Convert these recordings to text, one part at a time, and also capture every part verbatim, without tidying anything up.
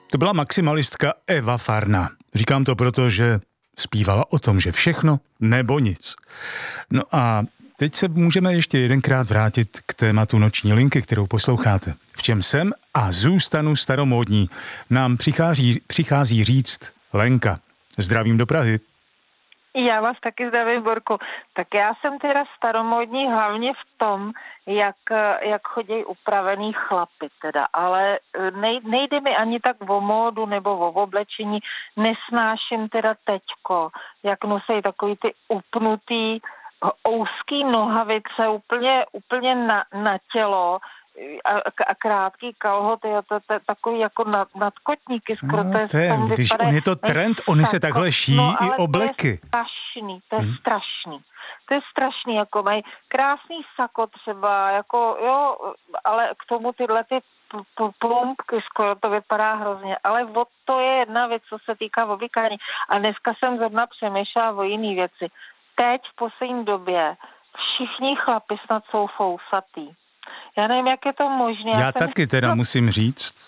To byla maximalistka Eva Farná. Říkám to proto, že zpívala o tom, že všechno nebo nic. No a teď se můžeme ještě jedenkrát vrátit k tématu Noční linky, kterou posloucháte. V čem jsem a zůstanu staromódní, nám přichází, přichází říct Lenka. Zdravím do Prahy. Já vás taky zdravím, Borko. Tak já jsem teda staromódní hlavně v tom, jak, jak chodí upravený chlapy teda, ale nej, nejde mi ani tak o módu nebo o oblečení, nesnáším teda teďko, jak nosí takový ty upnutý úzký nohavice úplně, úplně na, na tělo a, a krátký kalhoty, to, to, takový jako nad, nadkotníky skoro. No, to je, ten, když on je to trend, oni se takhle ší no, i obleky. To je strašný, to je hmm. strašný. To je strašný, jako mají krásný sako třeba, jako jo, ale k tomu tyhle ty plumpky, skoro to vypadá hrozně, ale o to je jedna věc, co se týká oblíkání. A dneska jsem zrovna přemýšlela o jiný věci. Teď v poslední době všichni chlapi snad jsou fousatý. Já nevím, jak je to možné. Já, Já taky jsem... teda musím říct.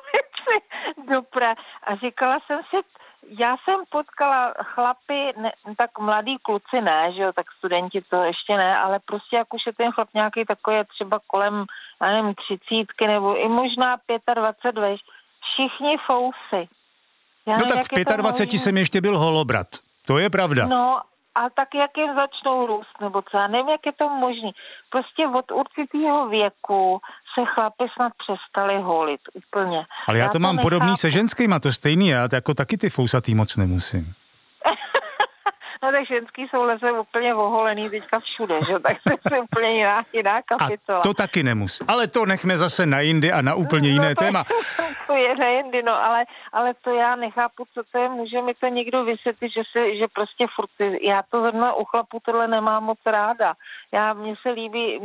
Dobré. A říkala jsem si, já jsem potkala chlapy, ne, tak mladý kluci ne, že jo, tak studenti to ještě ne, ale prostě jak už je ten chlap nějaký takový třeba kolem, já nevím, třicítky nebo i možná dvacet pět, veš, všichni fousy. Já No nevím, tak v dvaceti pěti jsem ještě byl holobrat. To je pravda. No, a tak jak jim začnou růst, nebo co, já nevím, jak je to možný. Prostě od určitého věku se chlapi snad přestali holit úplně. Ale já, já to, to mám nechápu. Podobný se ženskýma, to stejný, já jako taky ty fousatý moc nemusím. No tak ženský jsou leze úplně oholený teďka všude, že? Tak to je úplně jiná, jiná kapitola. A to taky nemusí. Ale to nechme zase na jindy a na úplně jiné no, téma. To je na jindy, no, ale, ale to já nechápu, co to je. Může mi to někdo vysvětlit, že, se, že prostě furt, já to zrovna u chlapu tohle nemám moc ráda. Já, mně se líbí,